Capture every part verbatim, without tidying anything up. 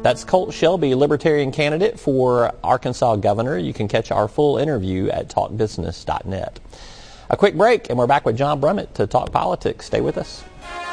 That's Colt Shelby, Libertarian candidate for Arkansas governor. You can catch our full interview at talk business dot net. A quick break, and we're back with John Brummett to talk politics. Stay with us.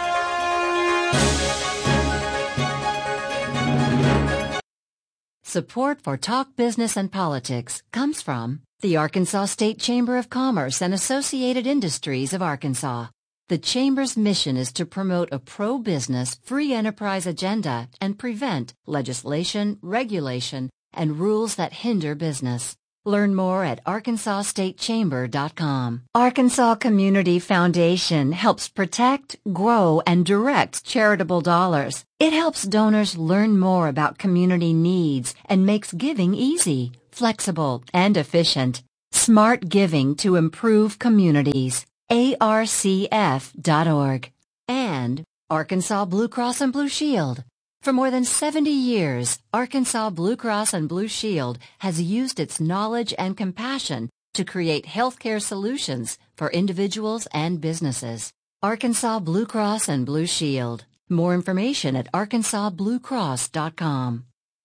Support for Talk Business and Politics comes from the Arkansas State Chamber of Commerce and Associated Industries of Arkansas. The Chamber's mission is to promote a pro-business, free enterprise agenda and prevent legislation, regulation, and rules that hinder business. Learn more at arkansas state chamber dot com. Arkansas Community Foundation helps protect, grow, and direct charitable dollars. It helps donors learn more about community needs and makes giving easy, flexible, and efficient. Smart giving to improve communities. A R C F dot org. And Arkansas Blue Cross and Blue Shield. For more than seventy years, Arkansas Blue Cross and Blue Shield has used its knowledge and compassion to create healthcare solutions for individuals and businesses. Arkansas Blue Cross and Blue Shield. More information at arkansas blue cross dot com.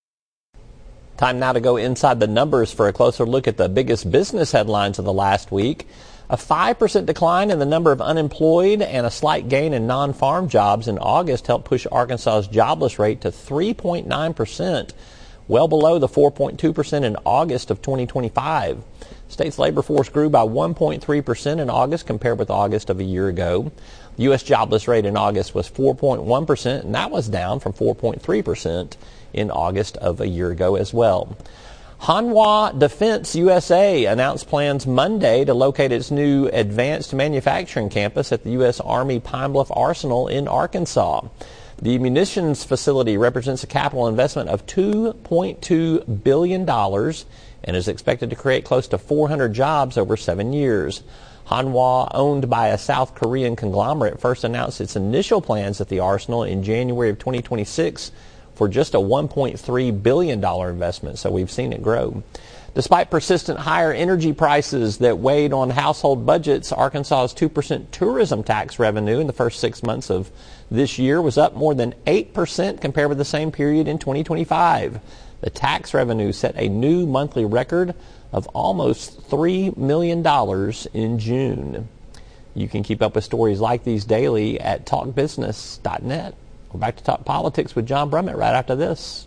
Time now to go inside the numbers for a closer look at the biggest business headlines of the last week. A five percent decline in the number of unemployed and a slight gain in non-farm jobs in August helped push Arkansas's jobless rate to three point nine percent, well below the four point two percent in August of twenty twenty-five. State's labor force grew by one point three percent in August compared with August of a year ago. The U S jobless rate in August was four point one percent, and that was down from four point three percent in August of a year ago as well. Hanwha Defense U S A announced plans Monday to locate its new advanced manufacturing campus at the U S Army Pine Bluff Arsenal in Arkansas. The munitions facility represents a capital investment of two point two billion dollars and is expected to create close to four hundred jobs over seven years. Hanwha, owned by a South Korean conglomerate, first announced its initial plans at the arsenal in January of twenty twenty-six for just a one point three billion dollars investment, so we've seen it grow. Despite persistent higher energy prices that weighed on household budgets, Arkansas's two percent tourism tax revenue in the first six months of this year was up more than eight percent compared with the same period in twenty twenty-five. The tax revenue set a new monthly record of almost three million dollars in June. You can keep up with stories like these daily at talk business dot net. We're back to Talk Politics with John Brummett right after this.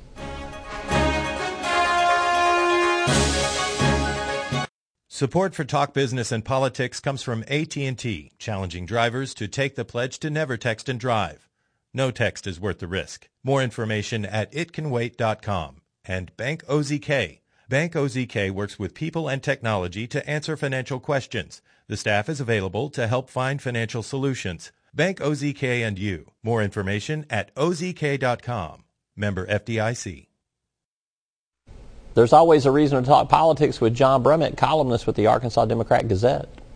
Support for Talk Business and Politics comes from A T and T, challenging drivers to take the pledge to never text and drive. No text is worth the risk. More information at it can wait dot com. And Bank O Z K. Bank O Z K works with people and technology to answer financial questions. The staff is available to help find financial solutions. Bank O Z K and you. More information at O Z K dot com. Member F D I C. There's always a reason to talk politics with John Brummett, columnist with the Arkansas Democrat Gazette.